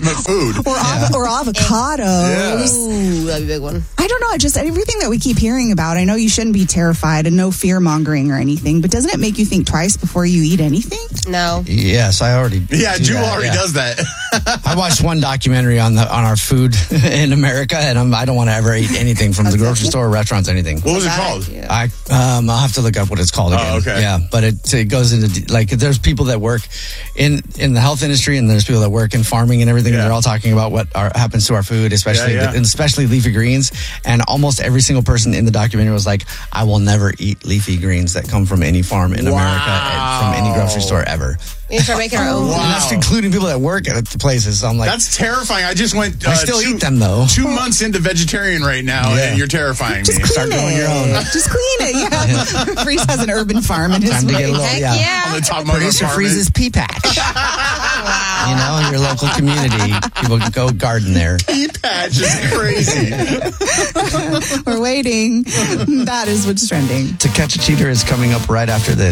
legitimate food. Or avocados. Yeah. Ooh, that'd be a big one. I don't know. Just everything that we keep hearing about. I know you shouldn't be terrified and no fear mongering or anything, but doesn't it make you think twice before you eat anything? No. Yes, I already. Yeah, do Jewel that, already does that. I watched one documentary on our food in America, and I don't want to ever eat anything from the grocery store, or restaurants, anything. What was it called? I'll have to look up what it's called again. Oh, okay. Yeah, but it goes into, like, there's people that work in the health industry, and there's people that work in farming and everything. Yeah. They're all talking about what happens to our food, especially and especially leafy greens. And almost every single person in the documentary was like, I will never eat leafy greens that come from any farm in America and from any grocery store ever. We start making our own. Wow. And that's including people that work at the places. So I'm like, That's terrifying. I just went. I still eat them though. 2 months into vegetarian right now, Yeah. and you're terrifying me. Start growing your own. Just clean it. Yeah. Freeze has an urban farm in his Time to get a little, Heck yeah. yeah. On the top of my Producer apartment. Freeze's pea patch. You know, in your local community, people can go garden there. Pea patch is crazy. We're waiting. That is what's trending. To Catch a Cheater is coming up right after this.